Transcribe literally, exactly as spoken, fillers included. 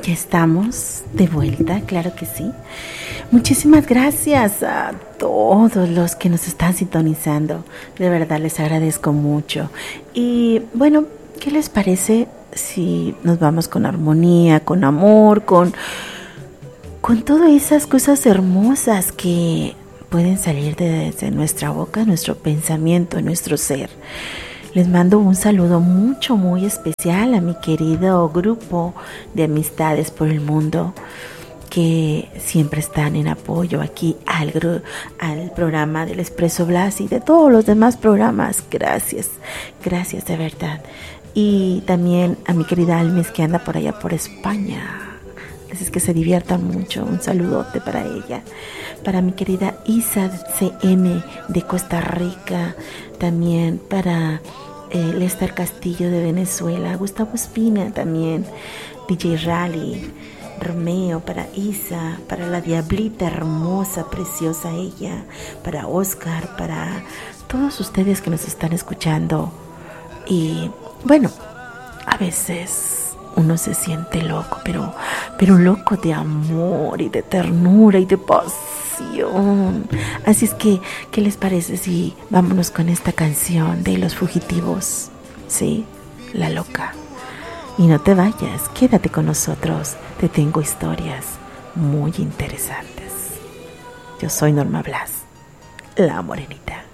Ya estamos de vuelta, claro que sí. Muchísimas gracias a todos los que nos están sintonizando. De verdad les agradezco mucho. Y bueno, ¿qué les parece si nos vamos con armonía, con amor, con, con todas esas cosas hermosas que pueden salir desde nuestra boca, nuestro pensamiento, nuestro ser? Les mando un saludo mucho, muy especial a mi querido grupo de amistades por el mundo que siempre están en apoyo aquí al, gru- al programa del Expreso Blas y de todos los demás programas. Gracias, gracias de verdad. Y también a mi querida Almes que anda por allá por España. Así es que se diviertan mucho. Un saludote para ella. Para mi querida Isa C M de Costa Rica. También para eh, Lester Castillo de Venezuela. Gustavo Espina también. D J Rally. Romeo, para Isa, para la Diablita hermosa, preciosa ella, para Oscar, para todos ustedes que nos están escuchando. Y bueno, a veces uno se siente loco, pero, pero loco de amor y de ternura y de pasión. Así es que, ¿qué les parece si vámonos con esta canción de Los Fugitivos? Sí, La Loca. Y no te vayas, quédate con nosotros, te tengo historias muy interesantes. Yo soy Norma Blas, la morenita.